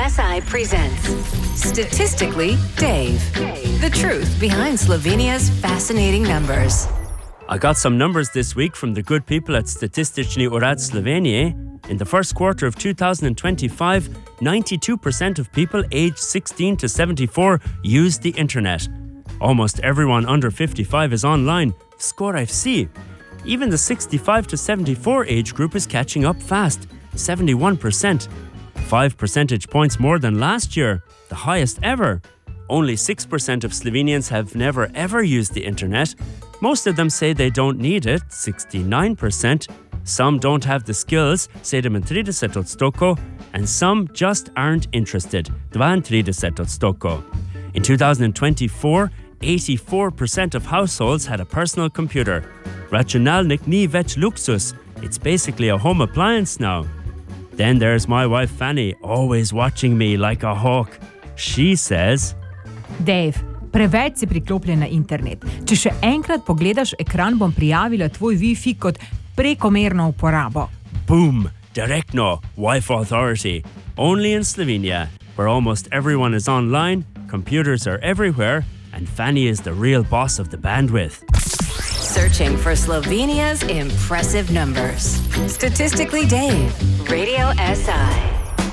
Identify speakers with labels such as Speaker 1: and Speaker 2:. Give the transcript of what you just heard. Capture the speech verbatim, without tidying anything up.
Speaker 1: S I presents Statistically Dave. The truth behind Slovenia's fascinating numbers.
Speaker 2: I got some numbers this week from the good people at Statistični urad Slovenije. In the first quarter of two thousand twenty-five, ninety-two percent of people aged sixteen to seventy-four used the internet. Almost everyone under fifty-five is online. Score F C. Even the sixty-five to seventy-four age group is catching up fast, seventy-one percent. Five percentage points more than last year, the highest ever. Only six percent of Slovenians have never ever used the internet. Most of them say they don't need it, sixty-nine percent. Some don't have the skills, sedemintrideset odstotkov, and some just aren't interested, dvaintrideset odstotkov. In two thousand twenty-four, eighty-four percent of households had a personal computer. Računalnik ni več luxus, it's basically a home appliance now. Then there's my wife Fanny, always watching me like a hawk. She says,
Speaker 3: Dave, preveč si priklopljen na internet. Če še enkrat pogledaš ekran, bom prijavila tvoj Wi-Fi kot prekomerno uporabo.
Speaker 2: Boom! Direktno, Wi-Fi authority. Only in Slovenia, where almost everyone is online, computers are everywhere, and Fanny is the real boss of the bandwidth.
Speaker 1: Searching for Slovenia's impressive numbers. Statistically Dave, Radio S I.